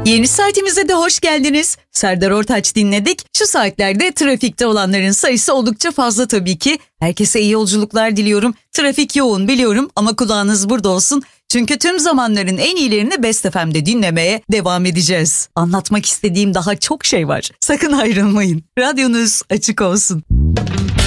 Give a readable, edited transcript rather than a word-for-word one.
Yeni saatimize de hoş geldiniz. Serdar Ortaç dinledik. Şu saatlerde trafikte olanların sayısı oldukça fazla tabii ki. Herkese iyi yolculuklar diliyorum. Trafik yoğun biliyorum ama kulağınız burada olsun. Çünkü tüm zamanların en iyilerini Best FM'de dinlemeye devam edeceğiz. Anlatmak istediğim daha çok şey var. Sakın ayrılmayın. Radyonuz açık olsun.